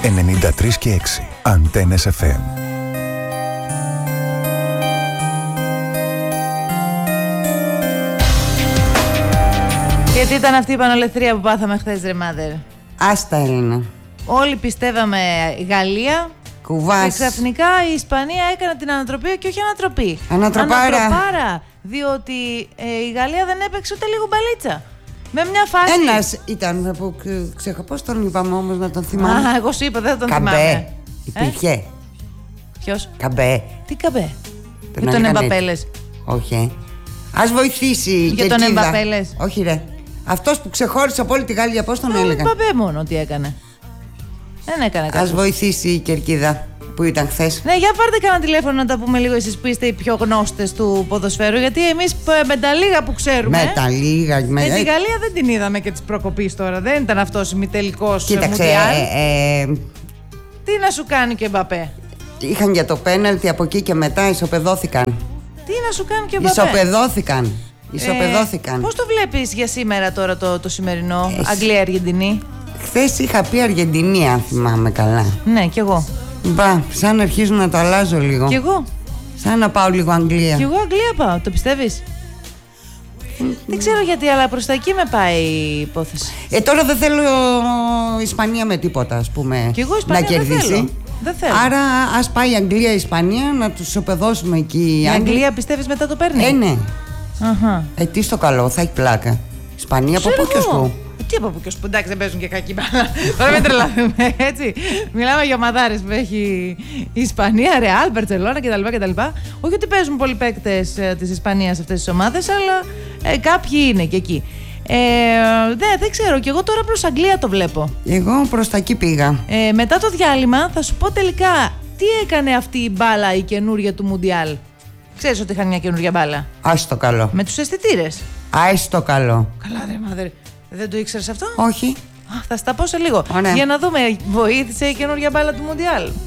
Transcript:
93 και 6 Αντένες FM. Γιατί ήταν αυτή η πανολεθρία που πάθαμε χθες, ρε μάδερ? Άστα, Έλληνα. Όλοι πιστεύαμε Γαλλία. Κουβάς. Και ξαφνικά η Ισπανία έκανε την ανατροπή και όχι ανατροπή. Ανατροπάρα. Διότι η Γαλλία δεν έπαιξε ούτε λίγο μπαλίτσα. Με μια φάση. Ένας ήταν που ξέχα. Πώς τον είπαμε όμως να τον θυμάμαι? Εγώ σου είπα, δεν τον Καμπέ. θυμάμαι. Υπήρχε. Ποιος? Καμπέ. Τι Καμπέ? Τον Για τον Εμπαπέλες. Όχι. Ας βοηθήσει η Για τον Κερκίδα. Εμπαπέλες. Όχι, ρε. Αυτός που ξεχώρισε από όλη τη Γαλλία, πώς τον έλεγαν? Ο Εμπαπέ μόνο τι έκανε. Δεν έκανε κάτι. Ας βοηθήσει η Κερκίδα που ήταν χθες. Ναι, για πάρτε κανένα τηλέφωνο να τα πούμε λίγο εσείς που είστε οι πιο γνώστες του ποδοσφαίρου. Γιατί εμείς με τα λίγα που ξέρουμε. Με τα λίγα. Τη Γαλλία δεν την είδαμε και της προκοπής τώρα. Δεν ήταν αυτός ημιτελικός μουντιάλ. Τι να σου κάνει και Εμπαπέ? Είχαν για το πέναλτι, από εκεί και μετά ισοπεδώθηκαν. Τι να σου κάνει και Εμπαπέ? Ισοπεδώθηκαν. Πώς το βλέπεις για σήμερα τώρα το σημερινό Αγγλία-Αργεντινή? Χθες είχα πει Αργεντινή, αν θυμάμαι καλά. Ναι, κι εγώ. Μπα, σαν να αρχίζουν να το αλλάζω λίγο. Κι εγώ. Σαν να πάω λίγο Αγγλία. Κι εγώ Αγγλία πάω, το πιστεύεις? Δεν ξέρω γιατί, αλλά προς τα εκεί με πάει η υπόθεση. Τώρα δεν θέλω Ισπανία με τίποτα, ας πούμε. Κι εγώ Ισπανία να κερδίσει. Δεν θέλω. Άρα ας πάει Αγγλία-Ισπανία να τους ισοπεδώσουμε εκεί. Η Αγγλία πιστεύεις μετά το παίρνει? Ναι. Αχα. Τι στο καλό, θα έχει πλάκα. Ισπανία από πού και ως πού? Τι από πού και ως πού? Εντάξει, δεν παίζουν και κακή μπάλα. Τώρα μην τρελαθούμε, έτσι. Μιλάμε για ομαδάρες που έχει η Ισπανία, Ρεάλ, Μπαρτσελόνα κτλ. Όχι ότι παίζουν πολλοί παίκτες της Ισπανίας αυτές τις ομάδες, αλλά κάποιοι είναι και εκεί. Δεν ξέρω, και εγώ τώρα προς Αγγλία το βλέπω. Εγώ προς τα εκεί πήγα. Μετά το διάλειμμα θα σου πω τελικά τι έκανε αυτή η μπάλα, η καινούρια του Μουντιάλ. Ξέρεις ότι είχαν μια καινούρια μπάλα? Ας το καλό. Με τους αισθητήρες. Ας το καλό. Καλά, ρε μάδερ. Δεν το ήξερες αυτό? Όχι. Θα στα πω σε λίγο. Ωραία. Για να δούμε, βοήθησε η καινούργια μπάλα του Μουντιάλ?